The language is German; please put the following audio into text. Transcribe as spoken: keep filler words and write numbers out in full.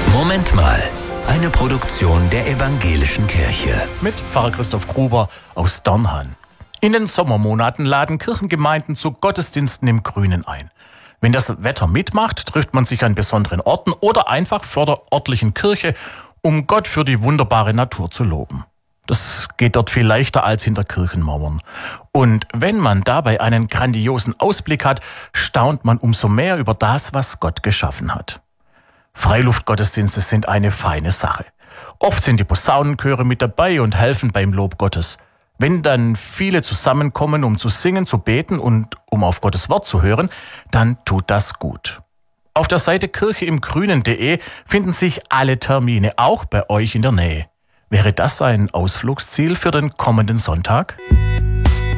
Moment mal. Eine Produktion der Evangelischen Kirche. Mit Pfarrer Christoph Gruber aus Dörnhan. In den Sommermonaten laden Kirchengemeinden zu Gottesdiensten im Grünen ein. Wenn das Wetter mitmacht, trifft man sich an besonderen Orten oder einfach vor der örtlichen Kirche, um Gott für die wunderbare Natur zu loben. Das geht dort viel leichter als hinter Kirchenmauern. Und wenn man dabei einen grandiosen Ausblick hat, staunt man umso mehr über das, was Gott geschaffen hat. Freiluftgottesdienste sind eine feine Sache. Oft sind die Posaunenchöre mit dabei und helfen beim Lob Gottes. Wenn dann viele zusammenkommen, um zu singen, zu beten und um auf Gottes Wort zu hören, dann tut das gut. Auf der Seite kircheimgrünen punkt de finden sich alle Termine, auch bei euch in der Nähe. Wäre das ein Ausflugsziel für den kommenden Sonntag?